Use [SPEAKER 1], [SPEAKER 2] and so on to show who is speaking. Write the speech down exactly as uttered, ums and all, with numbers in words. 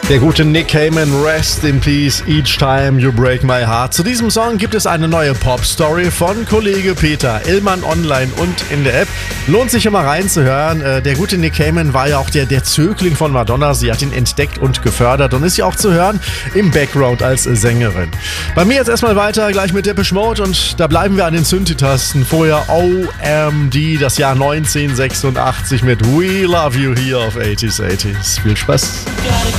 [SPEAKER 1] Der gute Nick Cayman, Rest in Peace, Each Time You Break My Heart. Zu diesem Song gibt es eine neue Pop-Story von Kollege Peter Illmann online und in der App. Lohnt sich immer reinzuhören. Der gute Nick Cayman war ja auch der, der Zögling von Madonna. Sie hat ihn entdeckt und gefördert und ist ja auch zu hören im Background als Sängerin. Bei mir jetzt erstmal weiter, gleich mit Depeche Mode, und da bleiben wir an den Synthi-Tasten. Vorher O M D, das Jahr neunzehnhundertsechsundachtzig mit We Love You hier auf achtziger achtzig. Viel Spaß.